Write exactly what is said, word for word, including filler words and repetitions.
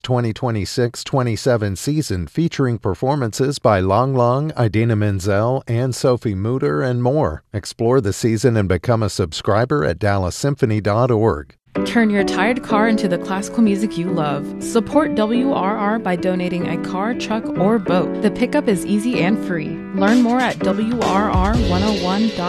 twenty twenty-six twenty-seven season featuring performances by Lang Lang, Idina Menzel, and Sophie Mutter, and more. Explore the season and become a subscriber at dallas symphony dot org. Turn your tired car into the classical music you love. Support W R R by donating a car, truck, or boat. The pickup is easy and free. Learn more at W R R one oh one dot org.